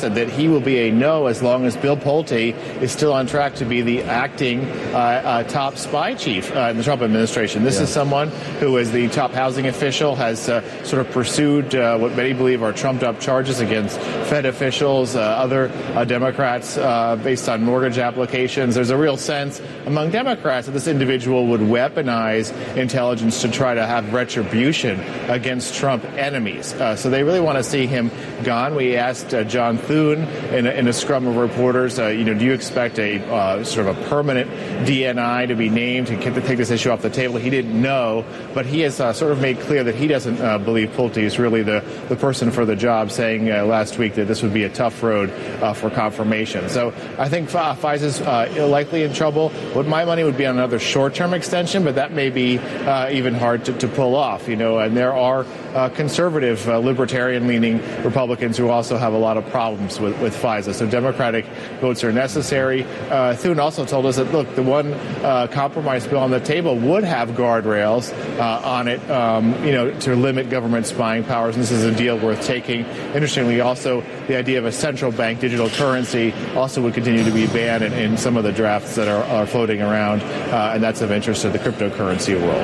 suggested that he will be a no as long as Bill Pulte is still on track to be the acting top spy chief in the Trump administration. This is someone who is the top housing official, has sort of pursued what many believe are trumped-up charges against Fed officials, other Democrats based on mortgage applications. There's a real sense among Democrats that this individual would weaponize intelligence to try to have retribution against Trump enemies. So they really want to see him gone. We asked John Thune in a scrum of reporters, do you expect a sort of a permanent DNI to be named to take this issue off the table? He didn't know, but he has sort of made clear that he doesn't believe Pulte is really the person for the job, saying last week that this would be a tough road for confirmation. So I think FISA's likely in trouble. What my money would be on another short-term extension, but that may be even hard to pull off, and there are conservative, libertarian-leaning Republicans who also have a lot of problems with FISA. So Democratic votes are necessary. Thune also told us that, look, the one compromise bill on the table would have guardrails on it, to limit government spying powers. And this is a deal worth taking. Interestingly, also, the idea of a central bank digital currency also would continue to be banned in some of the drafts that are floating around, and that's of interest to the cryptocurrency world.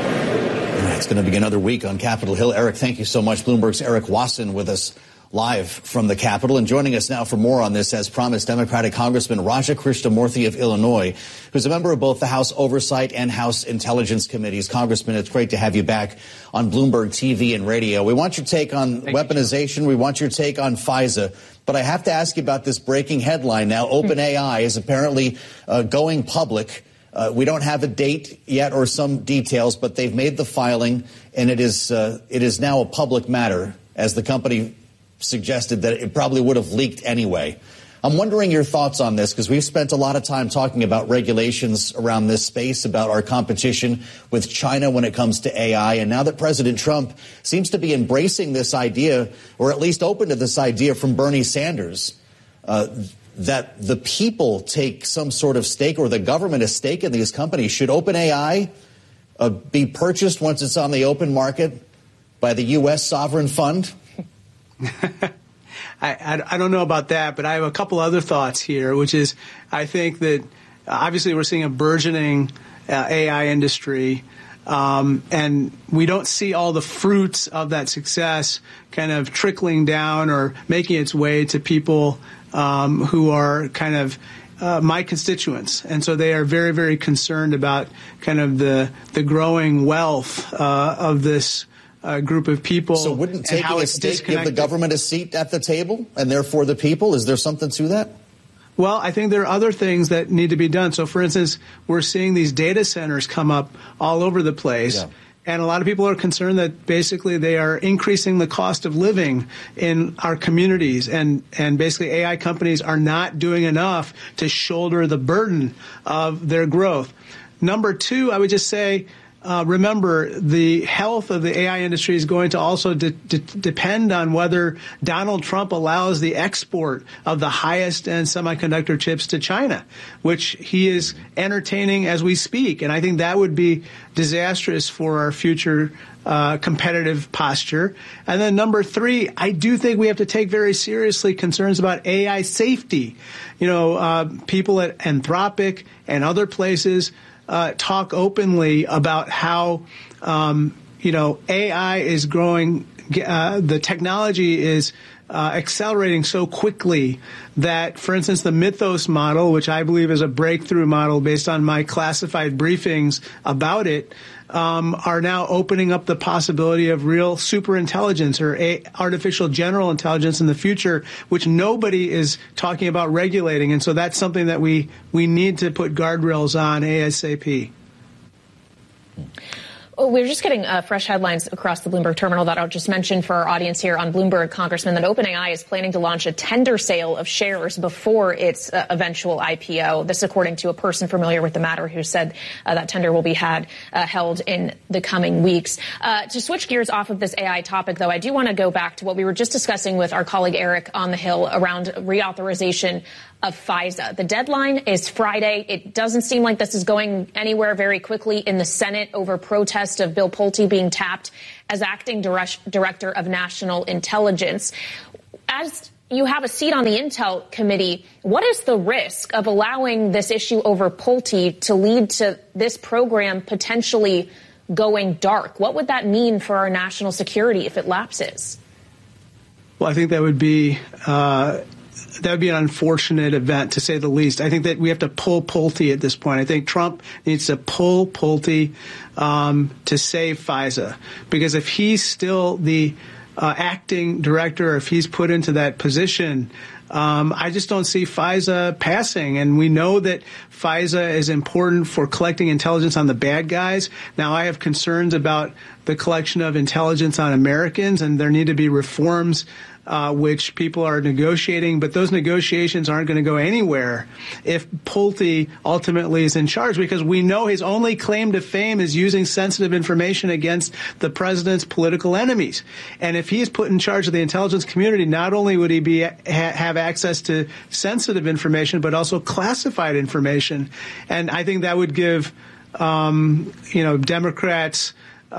It's going to be another week on Capitol Hill. Eric, thank you so much. Bloomberg's Eric Wasson with us live from the Capitol. And joining us now for more on this, as promised, Democratic Congressman Raja Krishnamoorthi of Illinois, who's a member of both the House Oversight and House Intelligence Committees. Congressman, it's great to have you back on Bloomberg TV and radio. We want your take on weaponization. We want your take on FISA. But I have to ask you about this breaking headline now. OpenAI is apparently going public. We don't have a date yet or some details, but they've made the filing, and it is now a public matter, as the company suggested that it probably would have leaked anyway. I'm wondering your thoughts on this, because we've spent a lot of time talking about regulations around this space, about our competition with China when it comes to AI. And now that President Trump seems to be embracing this idea, or at least open to this idea from Bernie Sanders, that the people take some sort of stake, or the government a stake in these companies. Should OpenAI be purchased once it's on the open market by the U.S. sovereign fund? I don't know about that, but I have a couple other thoughts here, which is I think that obviously we're seeing a burgeoning AI industry, and we don't see all the fruits of that success kind of trickling down or making its way to people who are kind of my constituents. And so they are very, very concerned about kind of the growing wealth of this group of people. So wouldn't taking a stake give the government a seat at the table and therefore the people? Is there something to that? Well, I think there are other things that need to be done. So, for instance, we're seeing these data centers come up all over the place. Yeah. And a lot of people are concerned that basically they are increasing the cost of living in our communities. And basically AI companies are not doing enough to shoulder the burden of their growth. Number two, I would just say, remember, the health of the AI industry is going to also depend on whether Donald Trump allows the export of the highest-end semiconductor chips to China, which he is entertaining as we speak. And I think that would be disastrous for our future competitive posture. And then number three, I do think we have to take very seriously concerns about AI safety. People at Anthropic and other places talk openly about how, AI is growing. The technology is accelerating so quickly that, for instance, the Mythos model, which I believe is a breakthrough model based on my classified briefings about it, are now opening up the possibility of real superintelligence or artificial general intelligence in the future, which nobody is talking about regulating. And so that's something that we need to put guardrails on ASAP. We're just getting fresh headlines across the Bloomberg terminal that I'll just mention for our audience here on Bloomberg, Congressman, that OpenAI is planning to launch a tender sale of shares before its eventual IPO. This, according to a person familiar with the matter who said that tender will be held in the coming weeks. To switch gears off of this AI topic, though, I do want to go back to what we were just discussing with our colleague Eric on the Hill around reauthorization of FISA. The deadline is Friday. It doesn't seem like this is going anywhere very quickly in the Senate over protest of Bill Pulte being tapped as acting director of national intelligence. As you have a seat on the Intel Committee. What is the risk of allowing this issue over Pulte to lead to this program potentially going dark? What would that mean for our national security if it lapses? Well, I think that would be an unfortunate event, to say the least. I think that we have to pull Pulte at this point. I think Trump needs to pull Pulte to save FISA, because if he's still the acting director, if he's put into that position, I just don't see FISA passing. And we know that FISA is important for collecting intelligence on the bad guys. Now, I have concerns about the collection of intelligence on Americans, and there need to be reforms which people are negotiating, but those negotiations aren't going to go anywhere if Pulte ultimately is in charge, because we know his only claim to fame is using sensitive information against the president's political enemies. And if he's put in charge of the intelligence community, not only would he have access to sensitive information, but also classified information. And I think that would give Democrats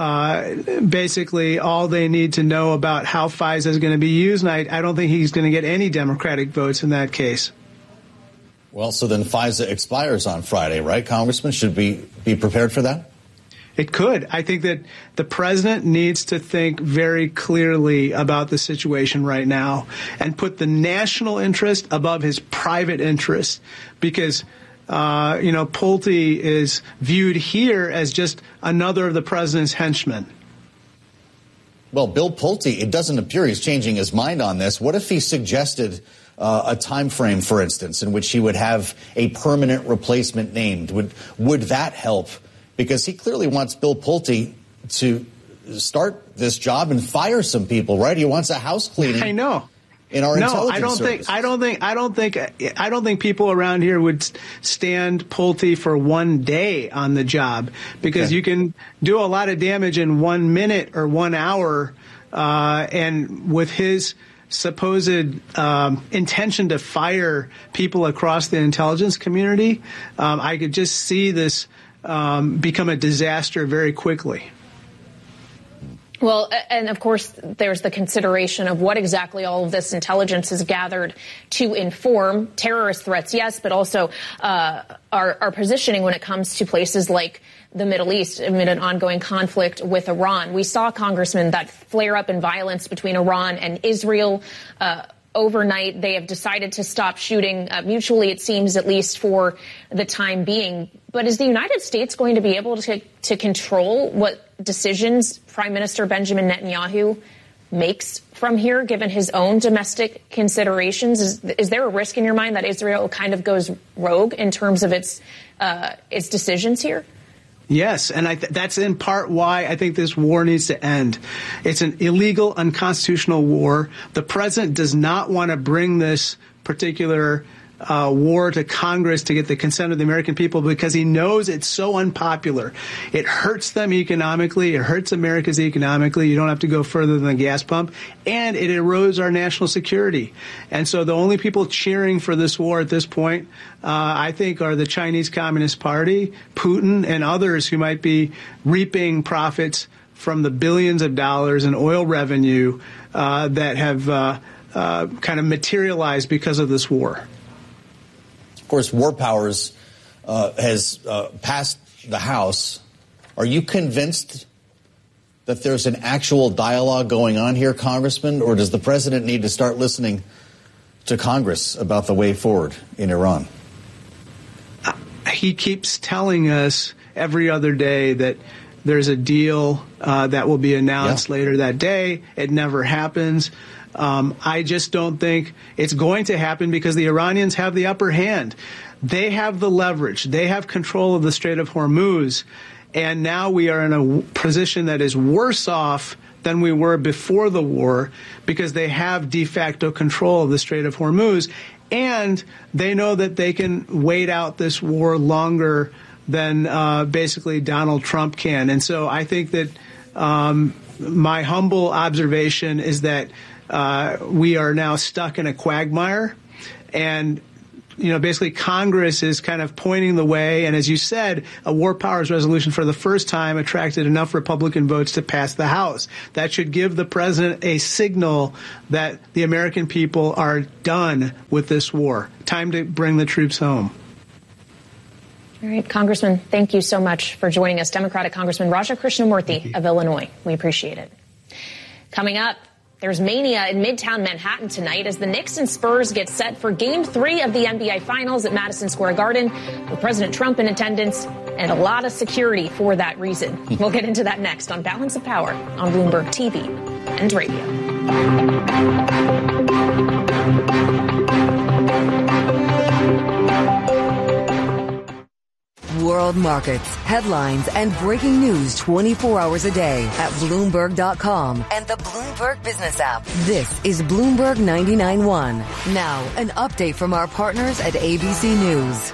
basically all they need to know about how FISA is going to be used. And I don't think he's going to get any Democratic votes in that case. Well, so then FISA expires on Friday, right, Congressman? Should we be prepared for that? It could. I think that the president needs to think very clearly about the situation right now and put the national interest above his private interest, because Pulte is viewed here as just another of the president's henchmen. Well, Bill Pulte, it doesn't appear he's changing his mind on this. What if he suggested a time frame, for instance, in which he would have a permanent replacement named? Would that help? Because he clearly wants Bill Pulte to start this job and fire some people, right? He wants a house cleaning. I know. In our intelligence service. I don't think people around here would stand Pulte for one day on the job, because you can do a lot of damage in 1 minute or 1 hour, and with his supposed intention to fire people across the intelligence community, I could just see this become a disaster very quickly. Well, and of course, there's the consideration of what exactly all of this intelligence is gathered to inform terrorist threats, yes, but also our positioning when it comes to places like the Middle East amid an ongoing conflict with Iran. We saw, Congressman, that flare up in violence between Iran and Israel. Overnight, they have decided to stop shooting mutually, it seems, at least for the time being. But is the United States going to be able to control what decisions Prime Minister Benjamin Netanyahu makes from here, given his own domestic considerations? Is there a risk in your mind that Israel kind of goes rogue in terms of its decisions here? Yes, and that's in part why I think this war needs to end. It's an illegal, unconstitutional war. The president does not want to bring this particular war to Congress to get the consent of the American people, because he knows it's so unpopular. It hurts them economically. It hurts Americans economically. You don't have to go further than the gas pump. And it erodes our national security. And so the only people cheering for this war at this point, I think, are the Chinese Communist Party, Putin, and others who might be reaping profits from the billions of dollars in oil revenue that have kind of materialized because of this war. Of course, War Powers has passed the House. Are you convinced that there's an actual dialogue going on here, Congressman, or does the president need to start listening to Congress about the way forward in Iran? He keeps telling us every other day that there's a deal that will be announced later that day. It never happens. I just don't think it's going to happen, because the Iranians have the upper hand. They have the leverage. They have control of the Strait of Hormuz. And now we are in a position that is worse off than we were before the war, because they have de facto control of the Strait of Hormuz. And they know that they can wait out this war longer than basically Donald Trump can. And so I think that my humble observation is that we are now stuck in a quagmire, and basically Congress is kind of pointing the way. And as you said, a war powers resolution for the first time attracted enough Republican votes to pass the House. That should give the president a signal that the American people are done with this war. Time to bring the troops home. All right, Congressman, thank you so much for joining us. Democratic Congressman Raja Krishnamurthy of Illinois. We appreciate it. Coming up, there's mania in Midtown Manhattan tonight as the Knicks and Spurs get set for Game 3 of the NBA Finals at Madison Square Garden, with President Trump in attendance and a lot of security for that reason. We'll get into that next on Balance of Power on Bloomberg TV and radio. World markets, headlines, and breaking news 24 hours a day at Bloomberg.com and the Bloomberg Business app. This is Bloomberg 99.1. Now, an update from our partners at ABC News.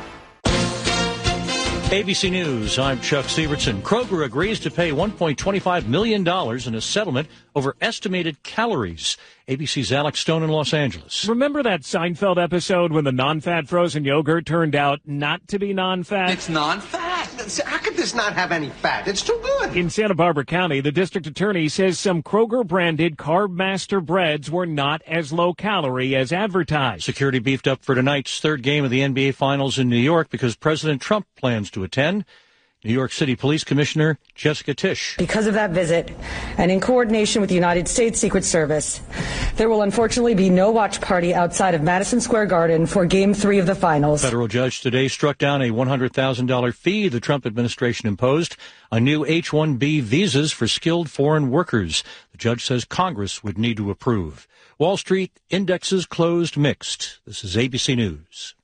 ABC News, I'm Chuck Sievertson. Kroger agrees to pay $1.25 million in a settlement over estimated calories. ABC's Alex Stone in Los Angeles. Remember that Seinfeld episode when the non-fat frozen yogurt turned out not to be non-fat? It's non-fat. How could this not have any fat? It's too good. In Santa Barbara County, the district attorney says some Kroger-branded Carb Master breads were not as low-calorie as advertised. Security beefed up for tonight's third game of the NBA Finals in New York because President Trump plans to attend. New York City Police Commissioner Jessica Tisch. Because of that visit, and in coordination with the United States Secret Service, there will unfortunately be no watch party outside of Madison Square Garden for Game 3 of the Finals. Federal judge today struck down a $100,000 fee the Trump administration imposed on new H-1B visas for skilled foreign workers. The judge says Congress would need to approve. Wall Street indexes closed mixed. This is ABC News.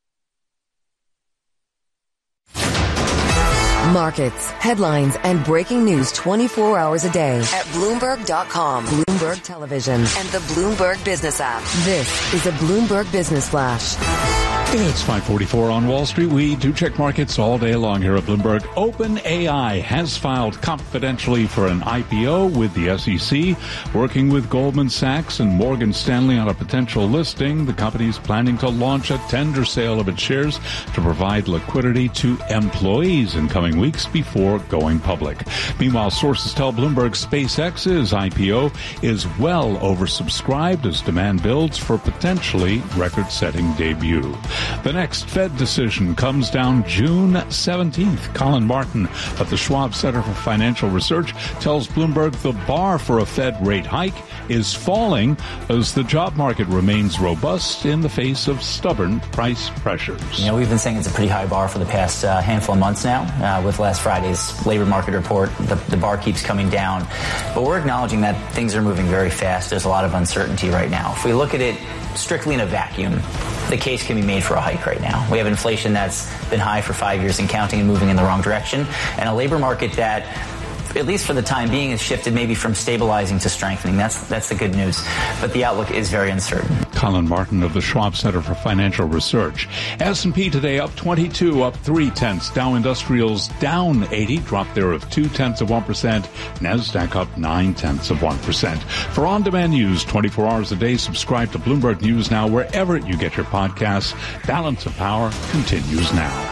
Markets, headlines, and breaking news 24 hours a day at Bloomberg.com, Bloomberg Television, and the Bloomberg Business app. This is a Bloomberg Business Flash. It's 5:44 on Wall Street. We do check markets all day long here at Bloomberg. OpenAI has filed confidentially for an IPO with the SEC, working with Goldman Sachs and Morgan Stanley on a potential listing. The company is planning to launch a tender sale of its shares to provide liquidity to employees in coming weeks before going public. Meanwhile, sources tell Bloomberg SpaceX's IPO is well oversubscribed as demand builds for potentially record-setting debut. The next Fed decision comes down June 17th. Colin Martin of the Schwab Center for Financial Research tells Bloomberg the bar for a Fed rate hike is falling as the job market remains robust in the face of stubborn price pressures. We've been saying it's a pretty high bar for the past handful of months now. With last Friday's labor market report, the bar keeps coming down. But we're acknowledging that things are moving very fast. There's a lot of uncertainty right now. If we look at it strictly in a vacuum, the case can be made for a hike right now. We have inflation that's been high for 5 years and counting and moving in the wrong direction, and a labor market that, at least for the time being, has shifted maybe from stabilizing to strengthening. That's the good news. But the outlook is very uncertain. Colin Martin of the Schwab Center for Financial Research. S&P today up 22, up 0.3. Dow Industrials down 80, drop there of 0.2%. NASDAQ up 0.9%. For on-demand news 24 hours a day, subscribe to Bloomberg News Now wherever you get your podcasts. Balance of Power continues now.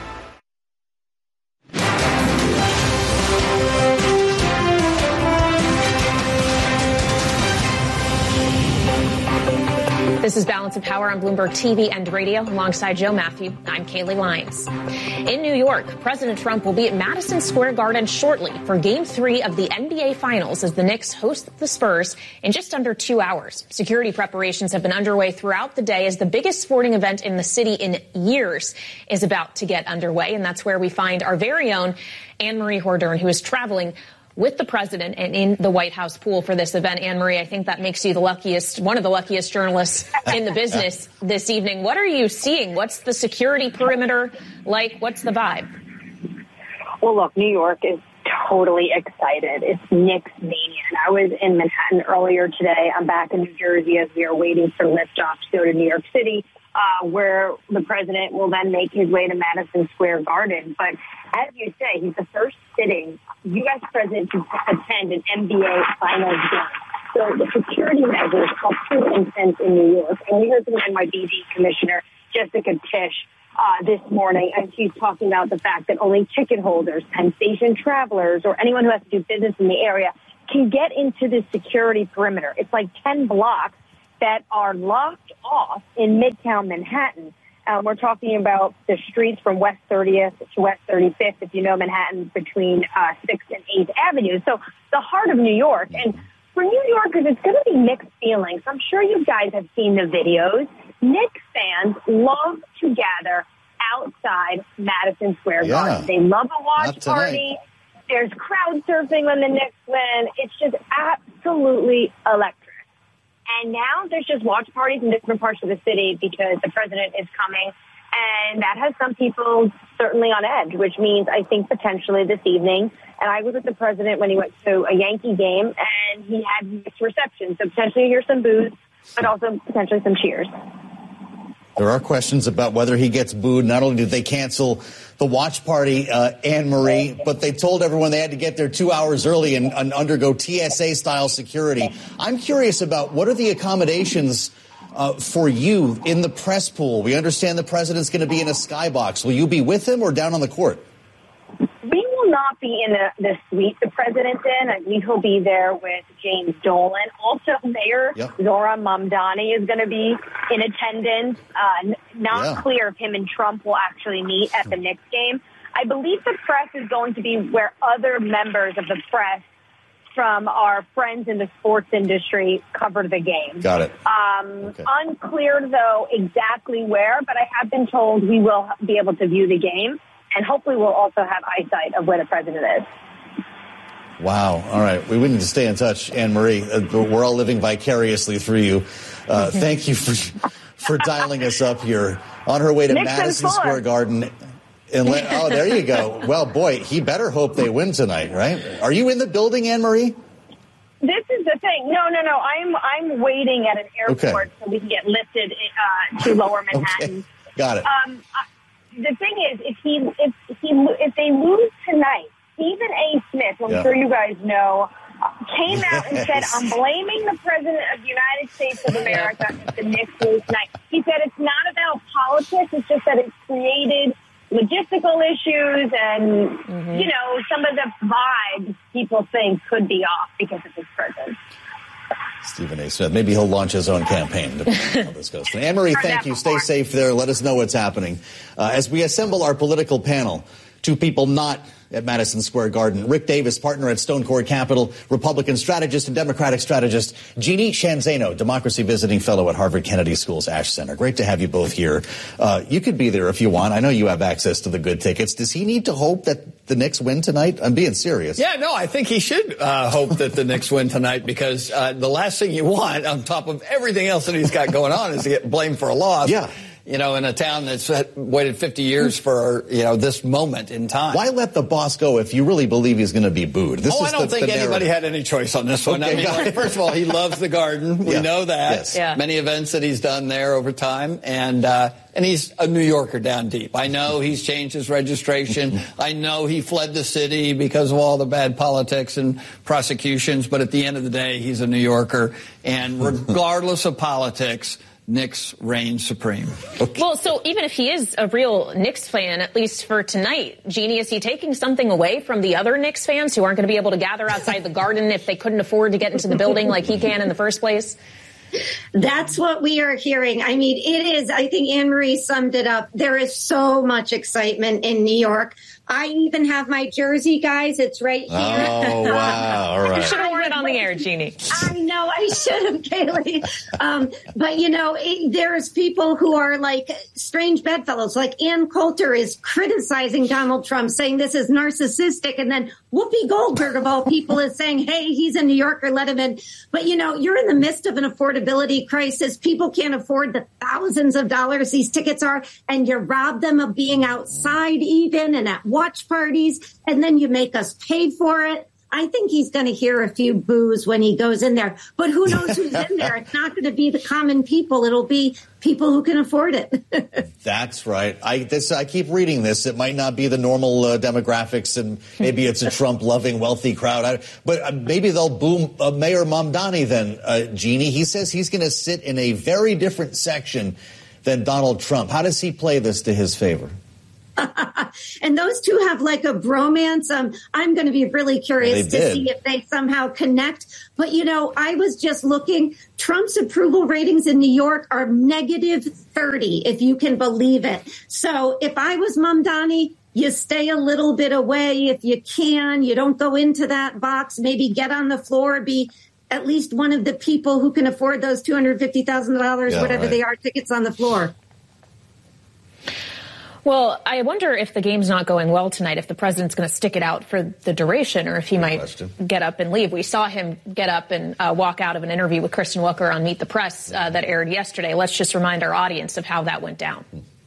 This is Balance of Power on Bloomberg TV and radio. Alongside Joe Matthew, I'm Kaylee Lyons. In New York, President Trump will be at Madison Square Garden shortly for Game 3 of the NBA Finals as the Knicks host the Spurs in just under 2 hours. Security preparations have been underway throughout the day as the biggest sporting event in the city in years is about to get underway. And that's where we find our very own Anne-Marie Hordern, who is traveling with the president and in the White House pool for this event. Anne-Marie, I think that makes you one of the luckiest journalists in the business this evening. What are you seeing? What's the security perimeter like? What's the vibe? Well, look, New York is totally excited. It's Knicks mania. And I was in Manhattan earlier today. I'm back in New Jersey as we are waiting for liftoff to go to New York City, where the president will then make his way to Madison Square Garden. But as you say, he's the first sitting U.S. president to attend an NBA Finals game. So the security measures are pretty intense in New York. And we heard from NYPD Commissioner Jessica Tisch this morning, and she's talking about the fact that only ticket holders, Penn Station travelers, or anyone who has to do business in the area can get into the security perimeter. It's like 10 blocks that are locked off in Midtown Manhattan. We're talking about the streets from West 30th to West 35th, if you know Manhattan, between 6th and 8th Avenue. So the heart of New York. And for New Yorkers, it's going to be mixed feelings. I'm sure you guys have seen the videos. Knicks fans love to gather outside Madison Square Garden. They love a watch party. There's crowd surfing when the Knicks win. It's just absolutely electric. And now there's just watch parties in different parts of the city because the president is coming. And that has some people certainly on edge, which means I think potentially this evening. And I was with the president when he went to a Yankee game, and he had mixed reception. So potentially you hear some boos, but also potentially some cheers. There are questions about whether he gets booed. Not only did they cancel the watch party, Anne-Marie, but they told everyone they had to get there 2 hours early and undergo TSA-style security. I'm curious about what are the accommodations for you in the press pool? We understand the president's going to be in a skybox. Will you be with him or down on the court? We will not be in the suite the president's in. I believe he'll be there with James Dolan. Also, Mayor Zohran Mamdani is going to be in attendance. Not clear if him and Trump will actually meet at the Knicks game. I believe the press is going to be where other members of the press from our friends in the sports industry cover the game. Got it. Unclear, though, exactly where, but I have been told we will be able to view the game. And hopefully we'll also have eyesight of where the president is. Wow. All right. We need to stay in touch, Anne-Marie. We're all living vicariously through you. Thank you for dialing us up here. On her way to Madison Square Garden. Oh, there you go. Well, boy, he better hope they win tonight, right? Are you in the building, Anne-Marie? This is the thing. No. I'm waiting at an airport so we can get lifted to Lower Manhattan. Okay. Got it. The thing is, if they lose tonight, Stephen A. Smith, who I'm sure you guys know, came out and said, "I'm blaming the president of the United States of America if the Knicks lose tonight." He said it's not about politics; it's just that it's created logistical issues and some of the vibes people think could be off because of his presence. Stephen A. Smith. Maybe he'll launch his own campaign, depending on how this goes. Anne-Marie, thank you. Stay safe there. Let us know what's happening. As we assemble our political panel, two people not at Madison Square Garden. Rick Davis, partner at Stone Court Capital, Republican strategist and Democratic strategist. Jeannie Sheehan Zaino, democracy visiting fellow at Harvard Kennedy School's Ash Center. Great to have you both here. You could be there if you want. I know you have access to the good tickets. Does he need to hope that the Knicks win tonight? I'm being serious. Yeah, no, I think he should hope that the Knicks win tonight because the last thing you want on top of everything else that he's got going on is to get blamed for a loss. Yeah. In a town that's waited 50 years for, this moment in time. Why let the boss go if you really believe he's going to be booed? I don't think anybody had any choice on this one. Okay, I mean, first of all, he loves the Garden. We know that. Yes. Yeah. Many events that he's done there over time. And he's a New Yorker down deep. I know he's changed his registration. I know he fled the city because of all the bad politics and prosecutions. But at the end of the day, he's a New Yorker. And regardless of politics, Knicks reign supreme. Okay. Well, so even if he is a real Knicks fan, at least for tonight, Jeannie, is he taking something away from the other Knicks fans who aren't going to be able to gather outside the Garden if they couldn't afford to get into the building like he can in the first place? That's what we are hearing. I mean, it is, I think Anne-Marie summed it up. There is so much excitement in New York. I even have my jersey, guys. It's right here. Oh, wow. All right. You should have worn it on the air, Jeannie. I know. I should have, Kaylee. But, there's people who are like strange bedfellows. Like Ann Coulter is criticizing Donald Trump, saying this is narcissistic. And then Whoopi Goldberg, of all people, is saying, hey, he's a New Yorker, let him in. But, you're in the midst of an affordability crisis. People can't afford the thousands of dollars these tickets are. And you rob them of being outside even and at watch parties, and then you make us pay for it. I think he's going to hear a few boos when he goes in there. But who knows who's in there? It's not going to be the common people. It'll be people who can afford it. That's right. I keep reading this. It might not be the normal demographics, and maybe it's a Trump-loving, wealthy crowd. But maybe they'll boo Mayor Mamdani then, Jeannie. He says he's going to sit in a very different section than Donald Trump. How does he play this to his favor? And those two have like a bromance. I'm going to be really curious to see if they somehow connect. But, I was just looking. Trump's approval ratings in New York are negative 30, if you can believe it. So if I was Mamdani, you stay a little bit away if you can. You don't go into that box. Maybe get on the floor, be at least one of the people who can afford those $250,000, whatever they are, tickets on the floor. Well, I wonder if the game's not going well tonight, if the president's going to stick it out for the duration, or if he might get up and leave. We saw him get up and walk out of an interview with Kristen Welker on Meet the Press that aired yesterday. Let's just remind our audience of how that went down.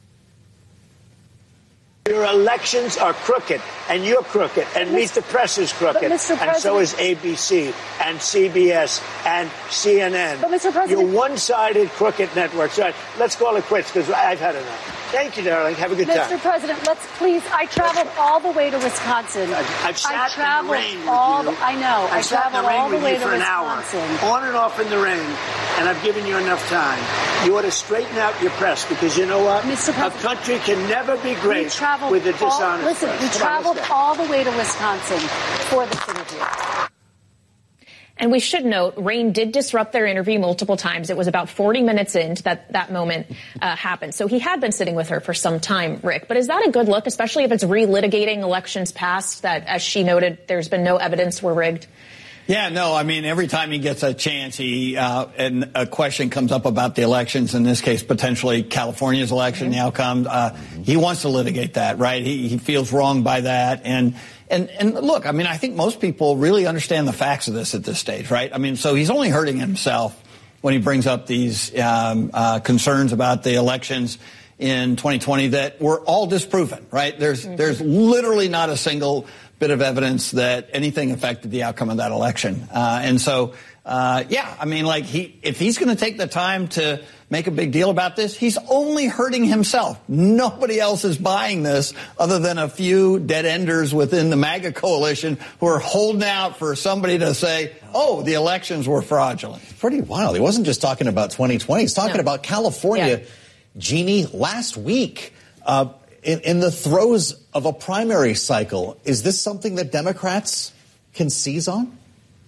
Your elections are crooked, and you're crooked, and Meet the Press is crooked, and so is ABC, and CBS, and CNN. But Mr. President, you're one-sided crooked networks. Right, let's call it quits, because I've had enough. Thank you, darling. Have a good time. Mr. President, let's please. I traveled all the way to Wisconsin. I've sat in the rain with you. I know. I traveled all the way to for an Wisconsin. Hour, on and off in the rain, and I've given you enough time. You ought to straighten out your press, because you know what? Mr. President, a country can never be great with a dishonest Listen, press. we traveled all the way to Wisconsin for this interview. And we should note, rain did disrupt their interview multiple times. It was about 40 minutes into that moment happened. So he had been sitting with her for some time, Rick. But is that a good look, especially if it's relitigating elections past that, as she noted, there's been no evidence were rigged? Yeah, no, I mean, every time he gets a chance, and a question comes up about the elections, in this case, potentially California's election, the outcome, he wants to litigate that, right? He feels wronged by that. And look, I mean, I think most people really understand the facts of this at this stage, right? I mean, so he's only hurting himself when he brings up these concerns about the elections in 2020 that were all disproven, right? There's literally not a single bit of evidence that anything affected the outcome of that election. And so, I mean, like, if he's going to take the time to make a big deal about this, he's only hurting himself. Nobody else is buying this other than a few dead-enders within the MAGA coalition who are holding out for somebody to say, oh, the elections were fraudulent. It's pretty wild. He wasn't just talking about 2020. He's talking about California, Jeannie, last week. In the throes of a primary cycle, is this something that Democrats can seize on?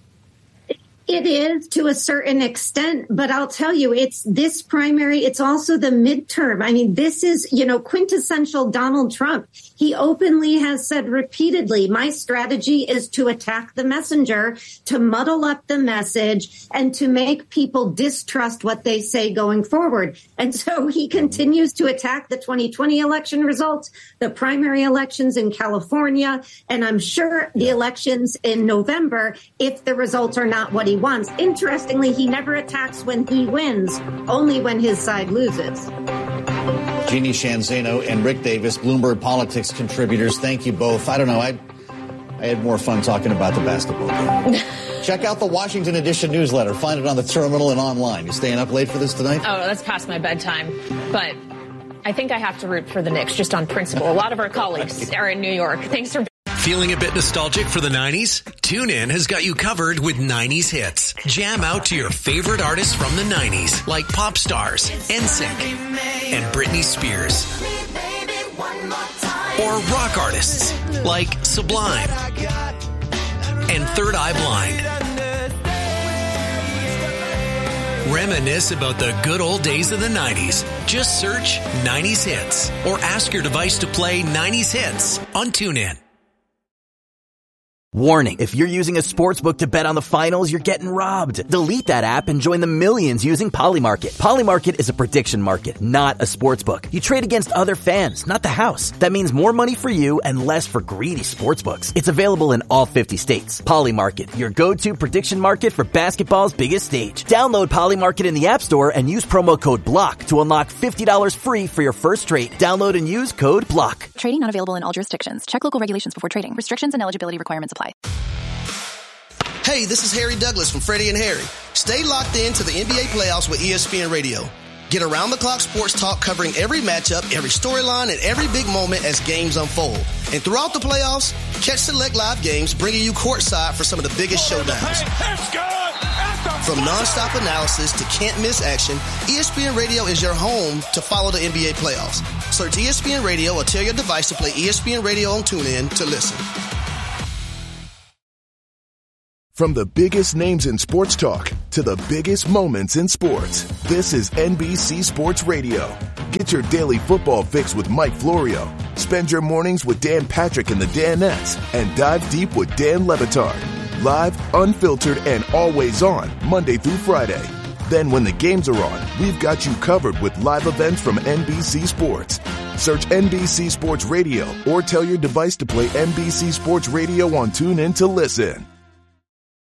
It is to a certain extent, but I'll tell you, it's this primary. It's also the midterm. I mean, this is, quintessential Donald Trump. He openly has said repeatedly, my strategy is to attack the messenger, to muddle up the message, and to make people distrust what they say going forward. And so he continues to attack the 2020 election results, the primary elections in California, and I'm sure the elections in November, if the results are not what he wants. Interestingly, he never attacks when he wins, only when his side loses. Jeannie Sheehan Zaino and Rick Davis, Bloomberg Politics contributors. Thank you both. I don't know. I had more fun talking about the basketball game. Check out the Washington Edition newsletter. Find it on the terminal and online. You staying up late for this tonight? Oh, that's past my bedtime. But I think I have to root for the Knicks just on principle. A lot of our colleagues are in New York. Thanks for... Feeling a bit nostalgic for the 90s? TuneIn has got you covered with 90s hits. Jam out to your favorite artists from the 90s, like Pop Stars, NSYNC, and Britney Spears. Or rock artists, like Sublime and Third Eye Blind. Reminisce about the good old days of the 90s. Just search 90s hits or ask your device to play 90s hits on TuneIn. Warning, if you're using a sportsbook to bet on the finals, you're getting robbed. Delete that app and join the millions using Polymarket. Polymarket is a prediction market, not a sportsbook. You trade against other fans, not the house. That means more money for you and less for greedy sportsbooks. It's available in all 50 states. Polymarket, your go-to prediction market for basketball's biggest stage. Download Polymarket in the App Store and use promo code BLOCK to unlock $50 free for your first trade. Download and use code BLOCK. Trading not available in all jurisdictions. Check local regulations before trading. Restrictions and eligibility requirements apply. Hey, this is Harry Douglas from Freddie and Harry. Stay locked in to the NBA playoffs with ESPN Radio. Get around-the-clock sports talk covering every matchup, every storyline, and every big moment as games unfold. And throughout the playoffs, catch select live games bringing you courtside for some of the biggest showdowns. From nonstop analysis to can't-miss action, ESPN Radio is your home to follow the NBA playoffs. Search ESPN Radio or tell your device to play ESPN Radio on TuneIn to listen. From the biggest names in sports talk to the biggest moments in sports, this is NBC Sports Radio. Get your daily football fix with Mike Florio. Spend your mornings with Dan Patrick and the Danettes, and dive deep with Dan Le Batard. Live, unfiltered, and always on, Monday through Friday. Then when the games are on, we've got you covered with live events from NBC Sports. Search NBC Sports Radio or tell your device to play NBC Sports Radio on TuneIn to listen.